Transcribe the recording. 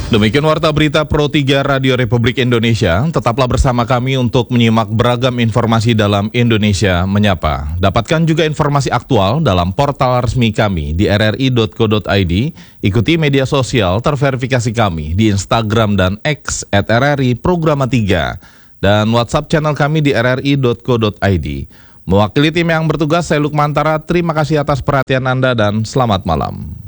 Demikian Warta Berita Pro 3 Radio Republik Indonesia. Tetaplah bersama kami untuk menyimak beragam informasi dalam Indonesia Menyapa. Dapatkan juga informasi aktual dalam portal resmi kami di rri.co.id. Ikuti media sosial terverifikasi kami di Instagram dan X @RRI Programa 3. Dan WhatsApp channel kami di rri.co.id. Mewakili tim yang bertugas, saya Lukmantara. Terima kasih atas perhatian Anda dan selamat malam.